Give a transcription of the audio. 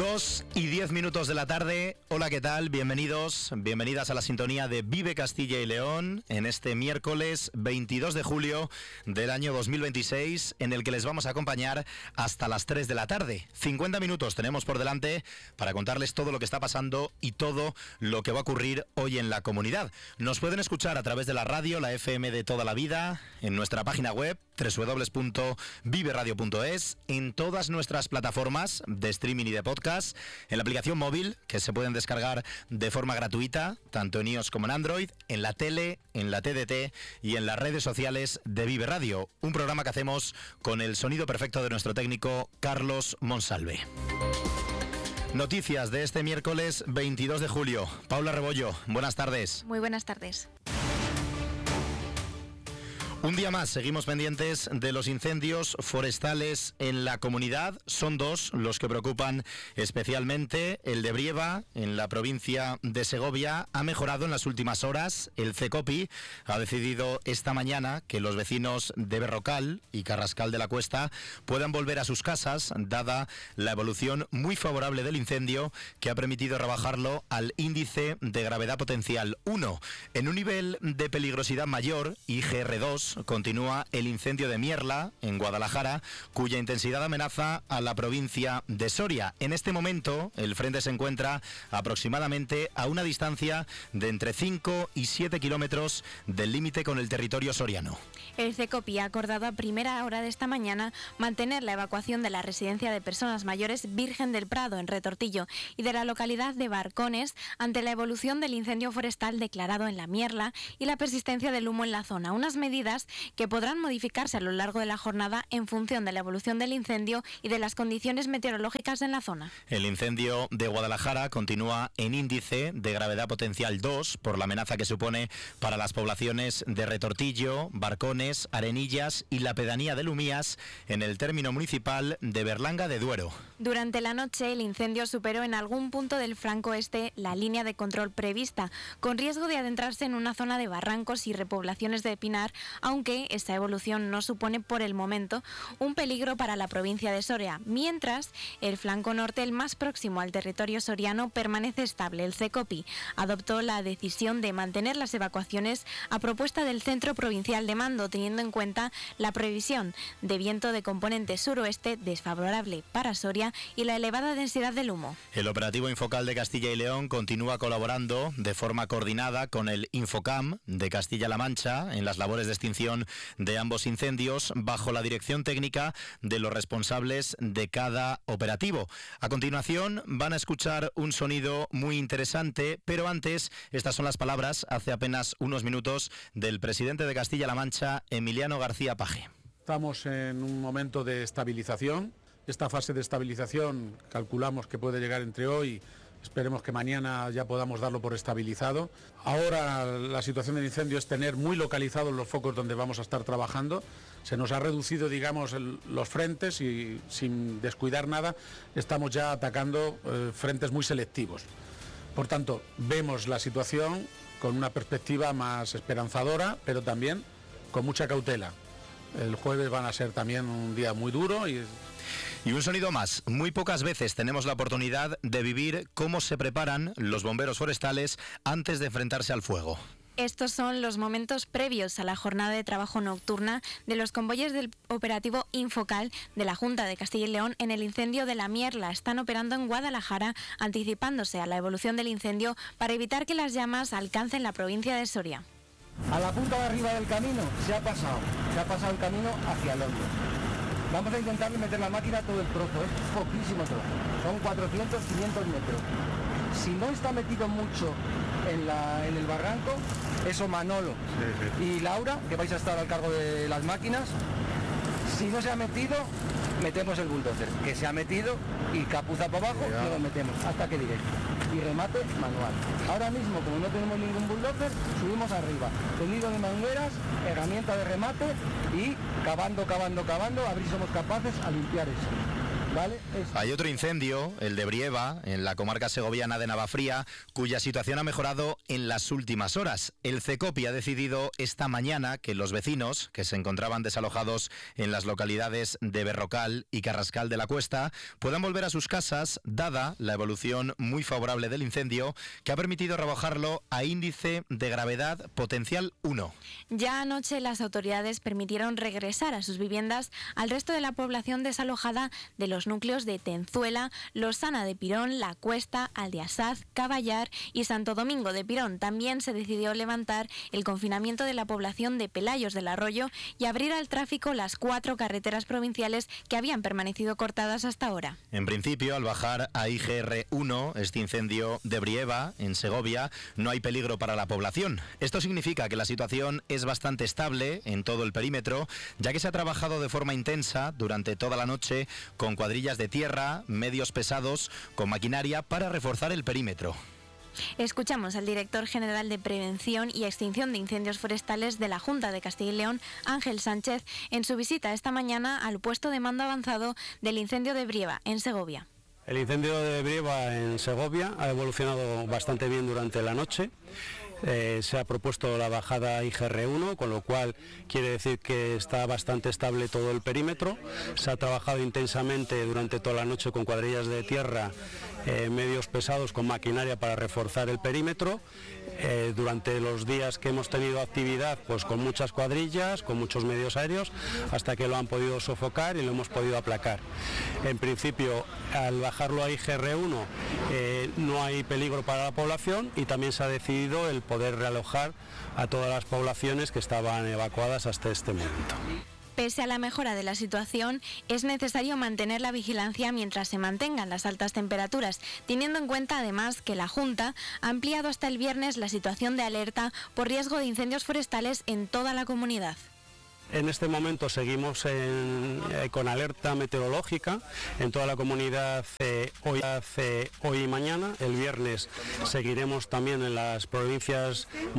2:10 de la tarde. Hola, ¿qué tal? Bienvenidos, bienvenidas a la sintonía de Vive Castilla y León en este miércoles 22 de julio del año 2026, en el que les vamos a acompañar hasta las 3 de la tarde. 50 minutos tenemos por delante para contarles todo lo que está pasando y todo lo que va a ocurrir hoy en la comunidad. Nos pueden escuchar a través de la radio, la FM de toda la vida, en nuestra página web www.viveradio.es, en todas nuestras plataformas de streaming y de podcast, en la aplicación móvil que se pueden descargar de forma gratuita, tanto en iOS como en Android, en la tele, en la TDT y en las redes sociales de Vive Radio, un programa que hacemos con el sonido perfecto de nuestro técnico Carlos Monsalve. Noticias de este miércoles 22 de julio. Paula Rebollo, buenas tardes. Muy buenas tardes. Un día más, seguimos pendientes de los incendios forestales en la comunidad. Son dos los que preocupan especialmente. El de Brieva, en la provincia de Segovia, ha mejorado en las últimas horas. El CECOPI ha decidido esta mañana que los vecinos de Berrocal y Carrascal de la Cuesta puedan volver a sus casas, dada la evolución muy favorable del incendio, que ha permitido rebajarlo al índice de gravedad potencial 1. En un nivel de peligrosidad mayor, IGR2, continúa el incendio de Mierla, en Guadalajara, cuya intensidad amenaza a la provincia de Soria. En este momento, el frente se encuentra aproximadamente a una distancia de entre 5 y 7 kilómetros del límite con el territorio soriano. El CECOPI ha acordado a primera hora de esta mañana mantener la evacuación de la residencia de personas mayores Virgen del Prado, en Retortillo, y de la localidad de Barcones, ante la evolución del incendio forestal declarado en la Mierla y la persistencia del humo en la zona. Unas medidas que podrán modificarse a lo largo de la jornada en función de la evolución del incendio y de las condiciones meteorológicas en la zona. El incendio de Guadalajara continúa en índice de gravedad potencial 2 por la amenaza que supone para las poblaciones de Retortillo, Barcones, Arenillas y la pedanía de Lumías, en el término municipal de Berlanga de Duero. Durante la noche, el incendio superó en algún punto del flanco este la línea de control prevista, con riesgo de adentrarse en una zona de barrancos y repoblaciones de pinar, aunque esta evolución no supone por el momento un peligro para la provincia de Soria, mientras el flanco norte, el más próximo al territorio soriano, permanece estable. El CECOPI adoptó la decisión de mantener las evacuaciones a propuesta del Centro Provincial de Mando, teniendo en cuenta la previsión de viento de componente suroeste desfavorable para Soria y la elevada densidad del humo. El operativo Infocal de Castilla y León continúa colaborando de forma coordinada con el Infocam de Castilla-La Mancha en las labores de extinción de ambos incendios, bajo la dirección técnica de los responsables de cada operativo. A continuación van a escuchar un sonido muy interesante, pero antes, estas son las palabras hace apenas unos minutos del presidente de Castilla-La Mancha, Emiliano García Paje. Estamos en un momento de estabilización. Esta fase de estabilización calculamos que puede llegar entre hoy. Esperemos que mañana ya podamos darlo por estabilizado. Ahora la situación del incendio es tener muy localizados los focos donde vamos a estar trabajando. Se nos ha reducido, digamos, los frentes y sin descuidar nada estamos ya atacando frentes muy selectivos. Por tanto, vemos la situación con una perspectiva más esperanzadora, pero también con mucha cautela. El jueves van a ser también un día muy duro y un sonido más. Muy pocas veces tenemos la oportunidad de vivir cómo se preparan los bomberos forestales antes de enfrentarse al fuego. Estos son los momentos previos a la jornada de trabajo nocturna de los convoyes del operativo Infocal de la Junta de Castilla y León en el incendio de la Mierla. Están operando en Guadalajara, anticipándose a la evolución del incendio para evitar que las llamas alcancen la provincia de Soria. A la punta de arriba del camino se ha pasado el camino hacia el hondo. Vamos a intentar meter la máquina todo el trozo, es poquísimo trozo, son 400, 500 metros. Si no está metido mucho en el barranco, eso Manolo y Laura, que vais a estar al cargo de las máquinas, si no se ha metido, metemos el bulldozer, que se ha metido, y capuza para abajo, y lo metemos, hasta que directo. Y remate manual. Ahora mismo, como no tenemos ningún bulldozer, subimos arriba, tendido de mangueras, herramienta de remate y cavando, a ver si somos capaces a limpiar eso. ¿vale? Hay otro incendio, el de Brieva, en la comarca segoviana de Navafría, cuya situación ha mejorado en las últimas horas. El CECOPI ha decidido esta mañana que los vecinos, que se encontraban desalojados en las localidades de Berrocal y Carrascal de la Cuesta, puedan volver a sus casas, dada la evolución muy favorable del incendio, que ha permitido rebajarlo a índice de gravedad potencial 1. Ya anoche las autoridades permitieron regresar a sus viviendas al resto de la población desalojada de los núcleos de Tenzuela, Losana de Pirón, La Cuesta, Aldeasaz, Caballar y Santo Domingo de Pirón. También se decidió levantar el confinamiento de la población de Pelayos del Arroyo y abrir al tráfico las 4 carreteras provinciales que habían permanecido cortadas hasta ahora. En principio, al bajar a IGR1, este incendio de Brieva, en Segovia, no hay peligro para la población. Esto significa que la situación es bastante estable en todo el perímetro, ya que se ha trabajado de forma intensa durante toda la noche con cuadrillas de tierra, medios pesados, con maquinaria para reforzar el perímetro. Escuchamos al director general de Prevención y Extinción de Incendios Forestales de la Junta de Castilla y León, Ángel Sánchez, en su visita esta mañana al puesto de mando avanzado del incendio de Brieva, en Segovia. El incendio de Brieva en Segovia ha evolucionado bastante bien durante la noche. Se ha propuesto la bajada IGR1, con lo cual quiere decir que está bastante estable todo el perímetro. Se ha trabajado intensamente durante toda la noche con cuadrillas de tierra, medios pesados, con maquinaria para reforzar el perímetro. Durante los días que hemos tenido actividad, pues con muchas cuadrillas, con muchos medios aéreos, hasta que lo han podido sofocar y lo hemos podido aplacar. En principio, al bajarlo a IGR1 no hay peligro para la población y también se ha decidido el poder realojar a todas las poblaciones que estaban evacuadas hasta este momento. Pese a la mejora de la situación, es necesario mantener la vigilancia mientras se mantengan las altas temperaturas, teniendo en cuenta además que la Junta ha ampliado hasta el viernes la situación de alerta por riesgo de incendios forestales en toda la comunidad. En este momento seguimos con alerta meteorológica en toda la comunidad hoy y mañana. El viernes seguiremos también en las provincias